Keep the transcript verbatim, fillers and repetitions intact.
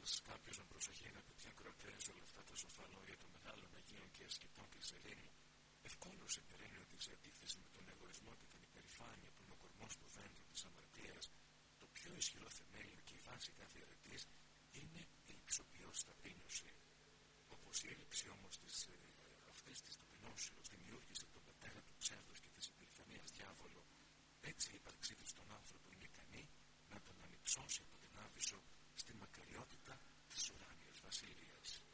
ακούγοντας κάποιος με προσοχή αγαπητοί ακροατές όλα αυτά τα σοφά λόγια των μεγάλων Αγίων και ασκητών της ερήμου, ευκόλως εμπεραίνει ότι σε αντίθεση με τον εγωισμό και την υπερηφάνεια που είναι ο κορμός του δέντρου της αμαρτίας, το πιο ισχυρό θεμέλιο και η βάση κάθε αρετής είναι η υψοποιώς ταπείνωση. Όπως η έλλειψη όμως της, ε, αυτής της ταπεινώσεως δημιούργησε τον πατέρα του ψεύδους και της υπερηφανίας διάβολο, έτσι η ύπαρξή του στον άνθρωπο είναι ικανή να τον ανυψώσει από την άβυσσο στη μακαριότητα της ουράνιας βασιλείας.